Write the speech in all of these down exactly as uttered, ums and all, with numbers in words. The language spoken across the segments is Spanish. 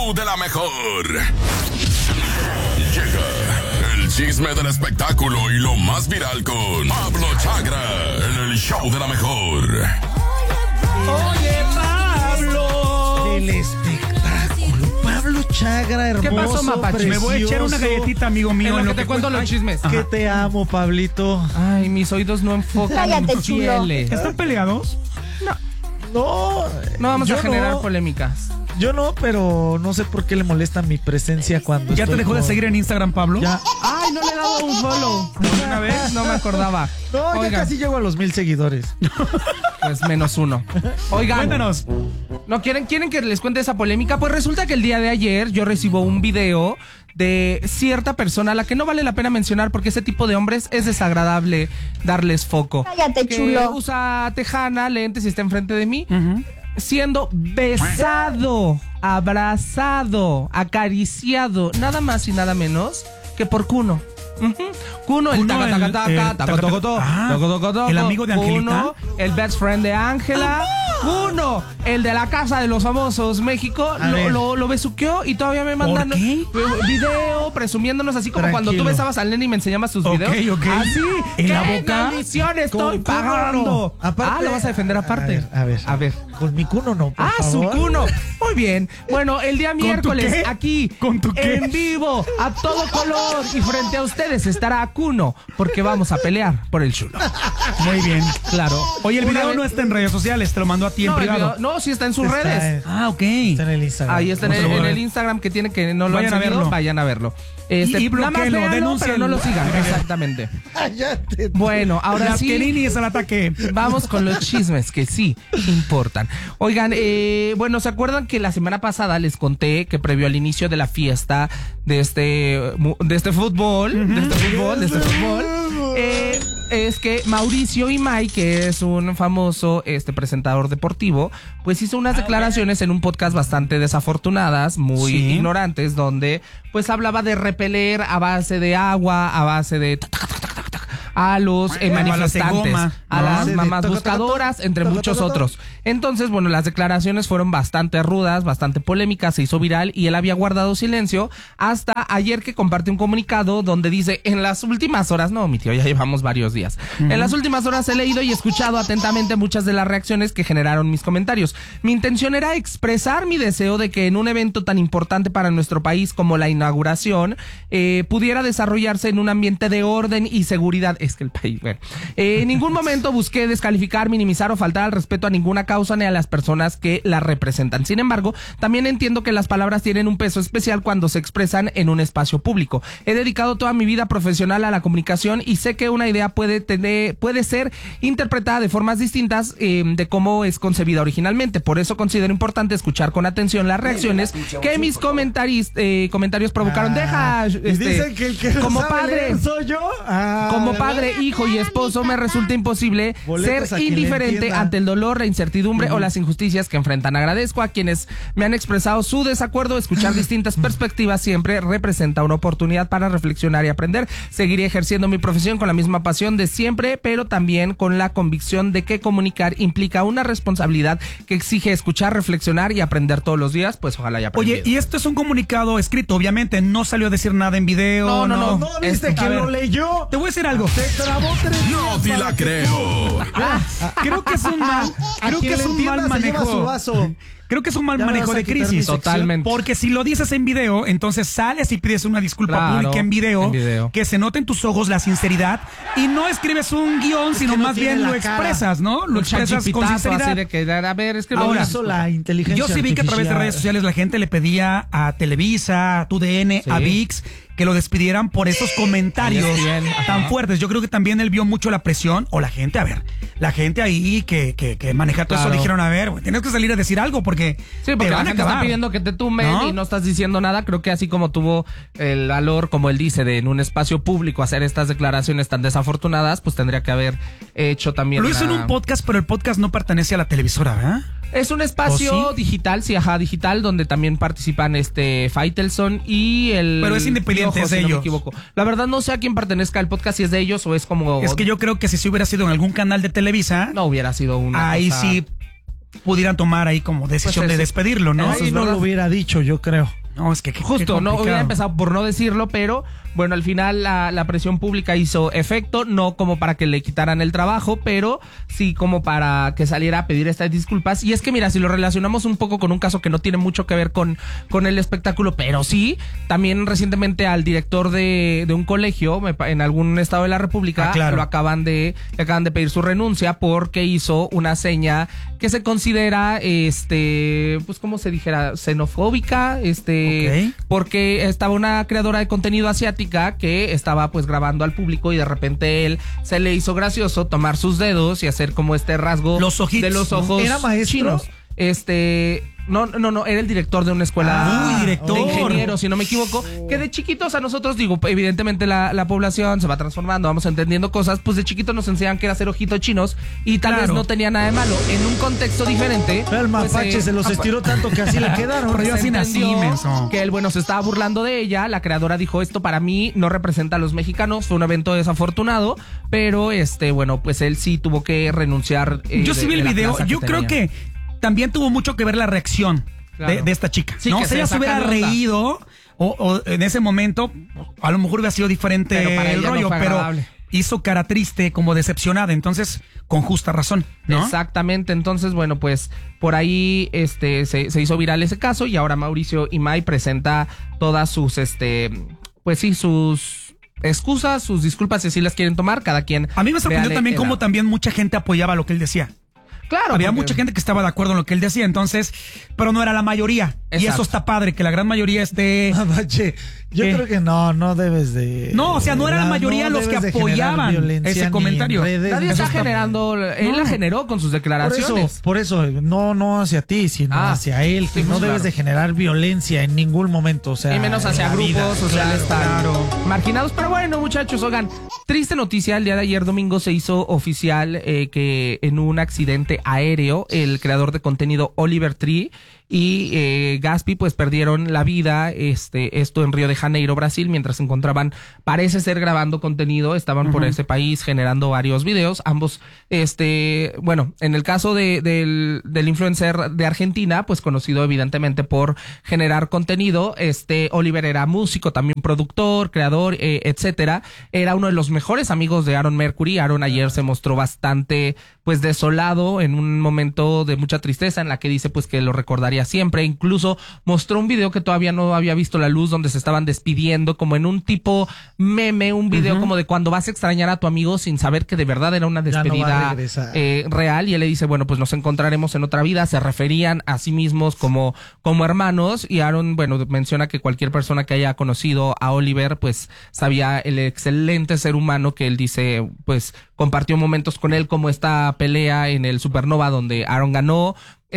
show de la mejor. Llega el chisme del espectáculo y lo más viral con Pablo Chagra en el show de la mejor. Oye, Pablo. El espectáculo. Pablo Chagra, hermoso. ¿Qué pasó, mapache? Precioso. Me voy a echar una galletita, amigo mío. En lo en que lo te que cuento los chismes. Que te amo, Pablito. Ay, mis oídos no enfocan Cállate, en chulo. fieles. ¿Están peleados? No. No vamos yo a generar no, polémicas. Yo no, pero no sé por qué le molesta mi presencia cuando ¿Ya te estoy dejó de con- seguir en Instagram, Pablo? Ya. Ay, no le he dado un follow. ¿Una vez? No me acordaba. No, ya Oigan, casi llego a los mil seguidores. pues menos uno. Oigan. Cuéntanos. ¿No quieren, quieren que les cuente esa polémica? Pues resulta que el día de ayer yo recibo un video de cierta persona a la que no vale la pena mencionar porque ese tipo de hombres es desagradable darles foco. Cállate, que chulo. usa tejana, lentes y está enfrente de mí. Ujú. Siendo besado, abrazado, acariciado, nada más y nada menos que por Kuno. Ujú. Kuno, el Kuno, taca el- taca el taca, taca taca- toco toco, Ah, toco toco toco. ¿el amigo de Angelita? Kuno, el best friend de Ángela. Kuno, el de la Casa de los Famosos México, A lo, ver. lo, lo besuqueó y todavía me mandan ¿Por qué? eh, video presumiéndonos así como cuando tú Tranquilo. besabas al nene y me enseñabas tus Ok, videos. ok. Así. ¿En la ¿Qué boca? maldición estoy Con Kuno pagando? no. Aparte- ah, lo vas a defender aparte. A ver, A ver. Con mi cuno no, por Ah, favor. su cuno. Muy bien. Bueno, el día ¿Con tu miércoles, qué? aquí, ¿Con tu qué? en vivo, a todo color y frente a ustedes estará Kuno, porque vamos a pelear por el chulo. Muy bien. Claro. Oye, el Una video vez- no está en redes sociales, te lo mandó a ti en No, el privado. video- no, sí está en sus Está redes. en- Ah, ok. Está en el Instagram. Ahí está en el, Otro, en a ver. el Instagram que tiene que no lo Vayan han a seguido, verlo. vayan a verlo. Este, Y- y nada más bloquéenlo, véanlo, pero denúncienlo. no lo sigan. Exactamente. Cállate. Bueno, ahora Las sí. Kenini es al ataque. Vamos con los chismes que sí importan. Oigan, eh, bueno, ¿se acuerdan que la semana pasada les conté que previo al inicio de la fiesta de este, mu- de este fútbol, de este fútbol, de este fútbol, eh, es que Mauricio Imay, que es un famoso este presentador deportivo, pues hizo unas declaraciones en un podcast bastante desafortunadas, muy Sí. ignorantes, donde pues hablaba de repeler a base de agua, a base de a los eh, Balas de manifestantes, goma, a ¿no? las Sí, de mamás toco, toco, buscadoras, toco, entre toco, muchos toco, toco. otros. Entonces, bueno, las declaraciones fueron bastante rudas, bastante polémicas, se hizo viral y él había guardado silencio hasta ayer que compartió un comunicado donde dice, en las últimas horas, no, mi tío, ya llevamos varios días, en las últimas horas he leído y escuchado atentamente muchas de las reacciones que generaron mis comentarios. Mi intención era expresar mi deseo de que en un evento tan importante para nuestro país como la inauguración, eh, pudiera desarrollarse en un ambiente de orden y seguridad. Es que el país, bueno, eh, en ningún momento busqué descalificar, minimizar o faltar al respeto a ninguna causa ni a las personas que la representan. Sin embargo, también entiendo que las palabras tienen un peso especial cuando se expresan en un espacio público. He dedicado toda mi vida profesional a la comunicación y sé que una idea puede tener, puede ser interpretada de formas distintas eh, de cómo es concebida originalmente. Por eso considero importante escuchar con atención las reacciones que mis comentaris, eh, comentarios provocaron. Ah, Deja, y este, dicen que el que no como sabe padre, leer soy yo. Ah, como ¿verdad? padre, hijo y esposo me resulta imposible Boletos a ser quien le indiferente entienda. ante el dolor, la incertidumbre o las injusticias que enfrentan. Agradezco a quienes me han expresado su desacuerdo. Escuchar distintas perspectivas siempre representa una oportunidad para reflexionar y aprender. Seguiré ejerciendo mi profesión con la misma pasión de siempre, pero también con la convicción de que comunicar implica una responsabilidad que exige escuchar, reflexionar y aprender todos los días. Pues ojalá haya aprendido. Oye, y esto es un comunicado escrito, obviamente, no salió a decir nada en video. No, no, no. No, viste Esto, que a lo ver. leyó. Te voy a decir algo. Te trabó tres No días te para la que- creo. Creo que es un mal, A creo quien que es le un entienda mal se lleva su manejo. vaso. Creo que es un mal Ya me manejo vas a de quitar mi crisis. sección. Totalmente. Porque si lo dices en video, entonces sales y pides una disculpa Claro, pública en video, en video. que se note en tus ojos la sinceridad y no escribes un guión, Es sino que no más tiene bien la lo cara. expresas, ¿no? Lo Un expresas con chachipitazo sinceridad. así de que, a ver, es que Lo Ahora, hizo la inteligencia Yo sí vi que a través de artificial. redes sociales la gente le pedía a Televisa, a T U D N, Sí. a ViX que lo despidieran por esos comentarios E S P N, ajá. tan fuertes. Yo creo que también él vio mucho la presión, o la gente, a ver, la gente ahí que, que, que maneja todo Claro. eso dijeron, a ver, güey, tienes que salir a decir algo porque Sí, porque te la van a gente está acabar. pidiendo que te tumben ¿No? y no estás diciendo nada. Creo que así como tuvo el valor, como él dice, de en un espacio público hacer estas declaraciones tan desafortunadas, pues tendría que haber hecho también Lo hizo en una- un podcast, pero el podcast no pertenece a la televisora, ¿verdad? Es un espacio ¿O sí? digital, sí, ajá, digital, donde también participan este Faitelson y el... Pero es independiente, Piojo, es de si no me ellos. equivoco. La verdad no sé a quién pertenezca el podcast, si es de ellos o es como... Es que yo creo que si se hubiera sido en algún canal de Televisa, No hubiera sido una ahí cosa- sí pudieran tomar ahí como decisión Pues de eso. despedirlo, ¿no? Ahí no lo hubiera dicho, yo creo. No, es que qué- Justo, qué no hubiera complicado. empezado por no decirlo, pero bueno, al final la, la presión pública hizo efecto, no como para que le quitaran el trabajo, pero sí como para que saliera a pedir estas disculpas. Y es que mira, si lo relacionamos un poco con un caso que no tiene mucho que ver con, con el espectáculo, pero sí, también recientemente al director de, de un colegio me pa- en algún estado de la República Ah, claro. lo acaban de, le acaban de pedir su renuncia porque hizo una seña que se considera, este, pues como se dijera, xenofóbica, este, Ok. porque estaba una creadora de contenido asiática que estaba pues grabando al público y de repente él se le hizo gracioso tomar sus dedos y hacer como este rasgo Los ojitos, de los ¿no? ojos ¿Era maestro? chinos. Este, no, no, no, era el director de una escuela Ah, uy, director. de ingenieros, si no me equivoco, que de chiquitos a nosotros, digo, evidentemente la, la población se va transformando, vamos entendiendo cosas, pues de chiquitos nos enseñan que era hacer ojitos chinos y tal Claro. vez no tenía nada de malo. En un contexto diferente. Pero el pues, mapache eh, se los apa- estiró tanto que así le quedaron. Pero yo se así nací, entendió menso. que él, bueno, se estaba burlando de ella. La creadora dijo, esto para mí no representa a los mexicanos. Fue un evento desafortunado, pero este, bueno, pues él sí tuvo que renunciar. eh, Yo de- sí vi de el la video. plaza Yo creo tenía. que también tuvo mucho que ver la reacción Claro. de, de esta chica. Sí, ¿no? que Si se ella se saca hubiera de onda. reído o, o en ese momento, a lo mejor hubiera sido diferente Pero para el ella no rollo, fue pero agradable. hizo cara triste, como decepcionada. Entonces, con justa razón, ¿no? Exactamente, entonces bueno, pues por ahí este se, se hizo viral ese caso y ahora Mauricio Imay presenta todas sus este pues sí, sus excusas, sus disculpas si así las quieren tomar, cada quien. A mí me sorprendió véale también el cómo lado. también mucha gente apoyaba lo que él decía. Claro, Había porque- mucha gente que estaba de acuerdo en lo que él decía, entonces, pero no era la mayoría. Y Exacto. eso está padre, que la gran mayoría esté... Mapache, yo ¿Qué? creo que no, no debes de... No, o sea, no era la no mayoría los debes que de generar apoyaban violencia ese ni en comentario. redes, Nadie ni- está Eso está- generando, él No. la generó con sus Por declaraciones. eso, por eso, no, no hacia ti, sino Ah, hacia él, que sí, no pues, debes claro. de generar violencia en ningún momento, o sea, Y menos en hacia la grupos vida. sociales tan claro. marginados. Pero bueno, muchachos, oigan, triste noticia. El día de ayer domingo se hizo oficial eh, que en un accidente aéreo, el creador de contenido Oliver Tree y eh, Gaspi pues perdieron la vida, este, esto en Río de Janeiro, Brasil, mientras se encontraban, parece ser grabando contenido, estaban por ese país generando varios videos, ambos, este, bueno, en el caso de, del, del influencer de Argentina, pues conocido evidentemente por generar contenido, este, Oliver era músico, también productor, creador, eh, etcétera, era uno de los mejores amigos de Aaron Mercury. Aaron ayer se mostró bastante, pues, desolado en un momento de mucha tristeza en la que dice, pues, que lo recordaría siempre. Incluso mostró un video que todavía no había visto la luz, donde se estaban despidiendo, como en un tipo meme, un video uh-huh. como de cuando vas a extrañar a tu amigo sin saber que de verdad era una despedida no eh, real. Y él le dice, bueno, pues nos encontraremos en otra vida. Se referían a sí mismos como, como hermanos. Y Aaron, bueno, menciona que cualquier persona que haya conocido a Oliver, pues sabía el excelente ser humano que él dice, pues compartió momentos con él, como esta pelea en el Supernova donde Aaron ganó.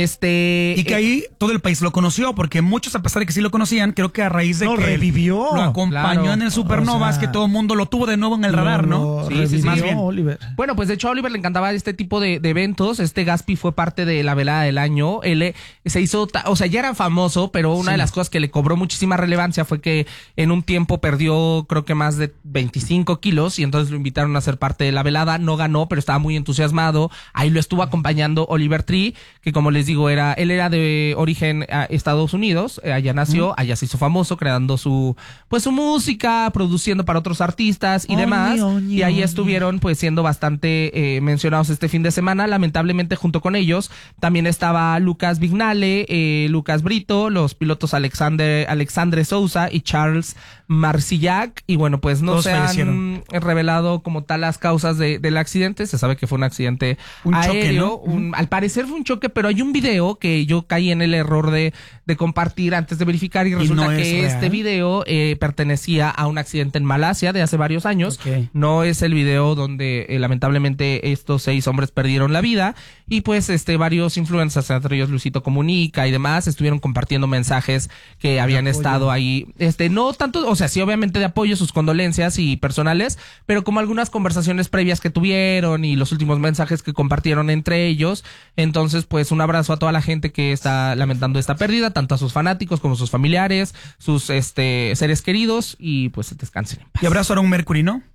Este y que ahí todo el país lo conoció, porque muchos, a pesar de que sí lo conocían, creo que a raíz de no, que revivió. lo acompañó Claro. en el Supernova, O sea, es que todo el mundo lo tuvo de nuevo en el radar, ¿no? Lo Sí, sí, sí. revivió Más bien. Oliver. Bueno, pues de hecho a Oliver le encantaba este tipo de, de eventos. Este Gaspi fue parte de la velada del año. Él eh, se hizo, ta- o sea, ya era famoso, pero una Sí. de las cosas que le cobró muchísima relevancia fue que en un tiempo perdió, creo que más de veinticinco kilos, y entonces lo invitaron a ser parte de la velada. No ganó, pero estaba muy entusiasmado. Ahí lo estuvo acompañando Oliver Tree, que como les digo, era, él era de origen a Estados Unidos, eh, allá nació, allá se hizo famoso, creando su, pues su música, produciendo para otros artistas y Oñi, demás. oñi, Y ahí oñi. estuvieron pues siendo bastante eh, mencionados este fin de semana. Lamentablemente junto con ellos también estaba Lucas Vignale, eh, Lucas Brito, los pilotos Alexander, Alexandre Sousa y Charles Marcillac. Y bueno, pues no Todos se han fallecieron. revelado como tal las causas de, del accidente. Se sabe que fue un accidente Un choque, aéreo. ¿no? un- al parecer fue un choque, pero hay un video que yo caí en el error de, de compartir antes de verificar y resulta no es que real. este video eh, pertenecía a un accidente en Malasia de hace varios años. Ok. No es el video donde eh, lamentablemente estos seis hombres perdieron la vida, y pues este varios influencers, entre ellos Luisito Comunica y demás, estuvieron compartiendo mensajes que habían apoyo. estado ahí, este no tanto, o sea, sí obviamente de apoyo, sus condolencias y personales, pero como algunas conversaciones previas que tuvieron y los últimos mensajes que compartieron entre ellos. Entonces, pues un abrazo a toda la gente que está lamentando esta pérdida, tanto a sus fanáticos como a sus familiares, sus este seres queridos, y pues descansen en paz. Y abrazo a Aaron Mercury, ¿no?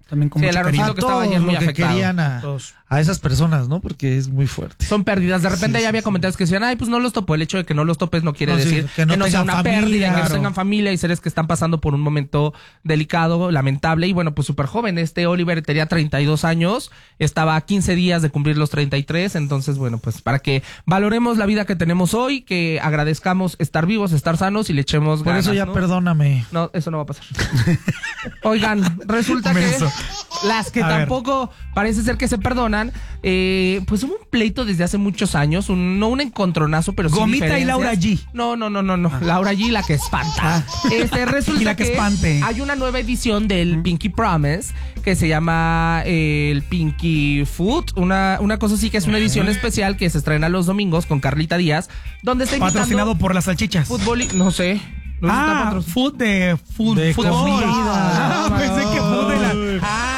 También con Sí, mucho el cariño. aeropuerto que estaba ayer Todos muy lo que afectado. querían a, Todos. a esas personas, ¿no? Porque es muy fuerte. Son pérdidas. De repente Sí, ya sí, había sí. comentarios que decían, ay, pues no los topo. El hecho de que no los topes no quiere No, sí, decir que no sea tengan una familia, pérdida, que no claro. tengan familia y seres que están pasando por un momento delicado, lamentable. Y bueno, pues súper joven. Este Oliver tenía treinta y dos años, estaba a quince días de cumplir los treinta y tres. Entonces, bueno, pues para que valoremos la vida que tenemos hoy, que agradezcamos estar vivos, estar sanos y le echemos Por ganas, eso ya ¿no? perdóname. No, eso no va a pasar. Oigan, resulta que Menso. las que A ver. tampoco parece ser que se perdonan, eh, pues hubo un pleito desde hace muchos años, un, no un encontronazo, pero sí Gomita y diferencias. Laura G. No, no, no, no, no. Laura G, la que espanta. Este, resulta Y la que espante. hay una nueva edición del Pinky Promise que se llama eh, el Pinky Food, una, una cosa así que es una edición especial que se estrena los domingos con Carlita Díaz, donde está invitando Patrocinado por las salchichas. fútbol y, no sé. No sé si está Ah, patrocinado. food de food, De fútbol. comida. Ah, pensé que food de la.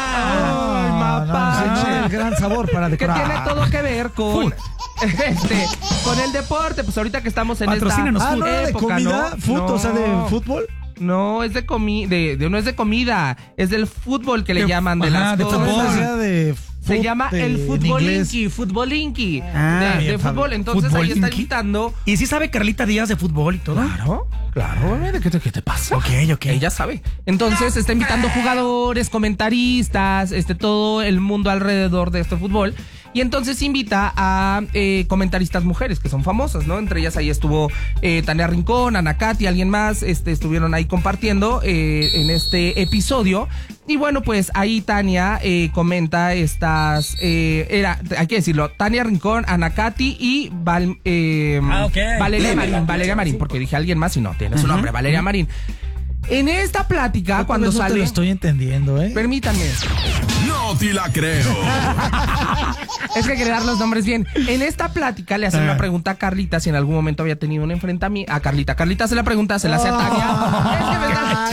Ay, no, mapache. no, el gran sabor para Que decorar. tiene todo que ver con este, con el deporte. Pues ahorita que estamos en Patrocínanos, esta Ah, no, de época, comida, ¿no? fut, o sea, de No. fútbol. No, es de comida, de, de- no es de comida, es del fútbol que le De- llaman de ajá, las de cosas. fútbol. O sea, de Se fut, llama de- el en fútbol inglés. inky, fútbol inky, Ah, de, bien, de Fabio. fútbol. Entonces Fútbol ahí está inky. invitando. ¿Y sí sabe Carlita Díaz de fútbol y todo? Claro, claro, bebé, ¿de qué te, qué te pasa? Ok, ok. Ella sabe. Entonces está invitando jugadores, comentaristas, este, todo el mundo alrededor de este fútbol. Y entonces invita a eh, comentaristas mujeres que son famosas, ¿no? Entre ellas ahí estuvo eh, Tania Rincón, Ana Katy, alguien más, este, estuvieron ahí compartiendo eh, en este episodio. Y bueno, pues ahí Tania eh, comenta estas, eh, era, hay que decirlo, Tania Rincón, Ana Katy y Val, eh, Ah, ok. Valeria Marín, Valeria Marín, porque dije alguien más y no, tiene su nombre, Valeria Marín. En esta plática, Yo cuando por eso te sale... lo estoy entendiendo, ¿eh? Permítanme. No te la creo. Es que hay que dar los nombres bien. En esta plática le hacen Ah. una pregunta a Carlita si en algún momento había tenido un enfrentamiento. A Carlita. Carlita se la pregunta, se la hace a Tania. Es que me da-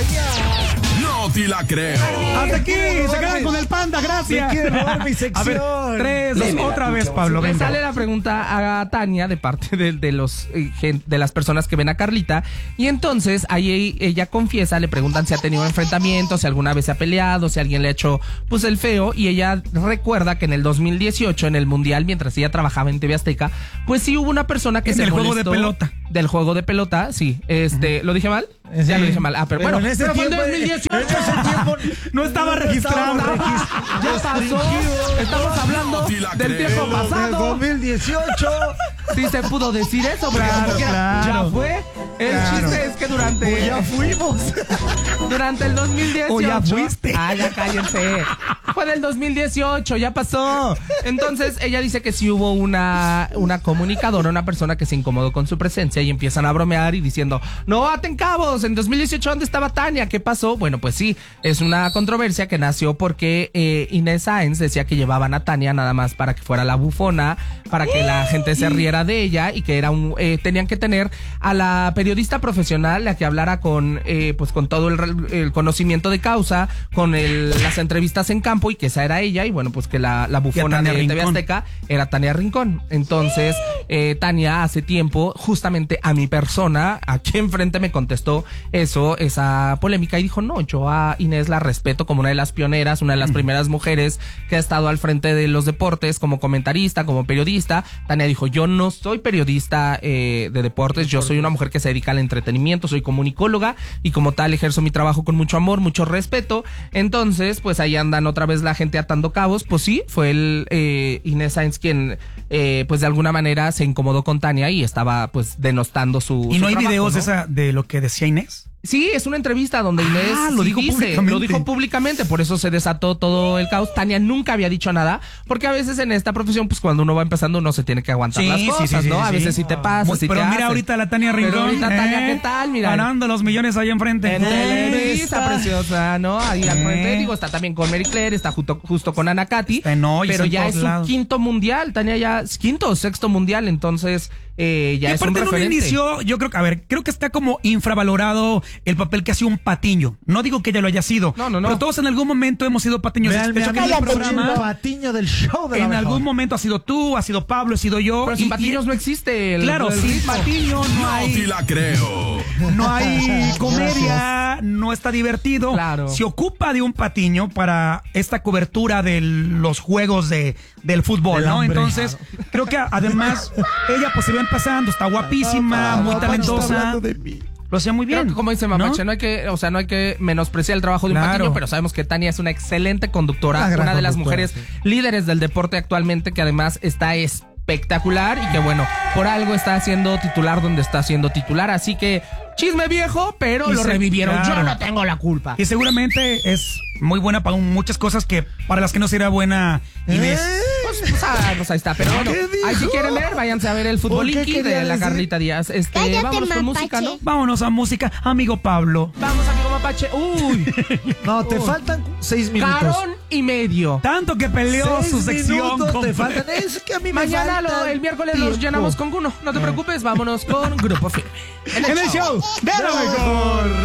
No te la creo. Hasta aquí, se quedan con el panda, gracias. Me quiere robar mi sección. A ver, tres, dos, otra vez, Pablo, Le venga. sale la pregunta a Tania de parte de, de los eh, gen- de las personas que ven a Carlita y entonces ahí ella confiesa, le preguntan si ha tenido enfrentamientos, si alguna vez se ha peleado, si alguien le ha hecho pues el feo y ella recuerda que en el dos mil dieciocho en el mundial mientras ella trabajaba en T V Azteca pues sí hubo una persona que En se el juego molestó de pelota. del juego de pelota, sí, este, ¿lo dije mal? Sí. Ya lo dije mal. Ah, pero, Pero bueno, en ese pero fue en tiempo- dos mil dieciocho. en ese tiempo No estaba registrado. estaba Ya pasó. Estamos hablando No te la del creo. tiempo En el pasado. dos mil dieciocho. Sí se pudo decir eso, porque Claro, como quiera, claro. ya fue. El Claro. chiste es que durante, Pues ya fuimos. durante el dos mil dieciocho. O ya fuiste. Ah, ya cállense. Fue del dos mil dieciocho, ya pasó. Entonces ella dice que sí hubo una, una comunicadora, una persona que se incomodó con su presencia y empiezan a bromear y diciendo, no aten cabos, en dos mil dieciocho ¿dónde estaba Tania? ¿Qué pasó? Bueno, pues sí, es una controversia que nació porque eh, Inés Sáenz decía que llevaban a Tania nada más para que fuera la bufona, para que la gente se riera de ella y que era un eh, tenían que tener a la periodista profesional la que hablara con eh, pues con todo el, el conocimiento de causa, con el, las entrevistas en campo y que esa era ella y bueno, pues que la, la bufona Tania de T V Rincón. Azteca era Tania Rincón. Entonces, eh, Tania hace tiempo, justamente a mi persona, aquí enfrente me contestó eso, esa polémica, y dijo, no, yo a Inés la respeto como una de las pioneras, una de las primeras mujeres que ha estado al frente de los deportes como comentarista, como periodista. Tania dijo, yo no soy periodista eh, de deportes, yo soy una mujer que se dedica al entretenimiento, soy comunicóloga y como tal ejerzo mi trabajo con mucho amor, mucho respeto. Entonces, pues ahí andan otra vez la gente atando cabos. Pues sí, fue el eh, Inés Sáenz quien, eh, pues de alguna manera se incomodó con Tania y estaba pues denostando su ¿Y su no hay trabajo, videos ¿no? de esa de lo que decía Inés? Sí, es una entrevista donde Inés Ah, lo sí dijo dice, públicamente. lo dijo públicamente, por eso se desató todo el caos. Tania nunca había dicho nada, porque a veces en esta profesión, pues cuando uno va empezando, uno se tiene que aguantar Sí, las sí, cosas, sí, sí, ¿no? sí, a sí. veces sí te pasa, Pues, sí pero te mira hacen. ahorita la Tania Pero Rincón. ahorita, Tania, ¿eh? ¿qué tal? Mira. Ganando los millones ahí enfrente. En Eh, Televisa, preciosa, ¿no? Ahí al Eh. frente, digo, está también con Mary Claire, está justo, justo con Ana Katy. Está en hoy, pero está en ya todos es su lados. quinto mundial, Tania ya es quinto o sexto mundial, entonces eh, ya Y es un aparte en un referente. inicio, yo creo que, a ver, creo que está como infravalorado el papel que hacía un Patiño. No digo que ella lo haya sido. No, no, no. Pero todos en algún momento hemos sido Patiños. Vean, De hecho, vean, aquí en el cállate, programa, el patiño del show de la en mejor. algún momento ha sido tú, ha sido Pablo, ha sido yo. Pero sin y- Patiños y- no existe. El, Claro, el sin ritmo. Patiño no No hay... te la creo. No hay comedia, no está divertido. Claro. Se ocupa de un Patiño para esta cobertura de los juegos de, del fútbol, Del ¿no? hambre. Entonces, creo que además ella pues se va empezando, está guapísima, muy Papá, está talentosa. hablando de mí. Lo hacía muy bien. Creo que como dice Mamache, ¿no? ¿no? hay que, o sea, no hay que menospreciar el trabajo de un Claro. Patiño, pero sabemos que Tania es una excelente conductora, Una una, gran de las conductora, mujeres líderes del deporte actualmente, que además está espectacular y que bueno, por algo está siendo titular donde está siendo titular, así que chisme viejo, pero Y lo se- revivieron. claro. Yo no tengo la culpa. Y seguramente es muy buena para muchas cosas que para las que no sería buena Inés. ¿Eh? Pues, pues, ah, pues ahí está, pero bueno, ¿Qué dijo? ahí si quieren ver, váyanse a ver el Fútbol ¿Por qué Inky quería de la decir? Carlita Díaz. Este, Cállate, vámonos con mapache. música, ¿no? Vámonos a música, amigo Pablo. Vamos, amigo Mapache. Uy, No, te Uy. faltan seis minutos. carón y medio. Tanto que peleó Seis su sección. minutos te compadre. faltan. Es que a mí me Mañana falta lo- el miércoles los tiempo. llenamos con Guno. No te preocupes, vámonos con Grupo Firme. En el show de la mejor.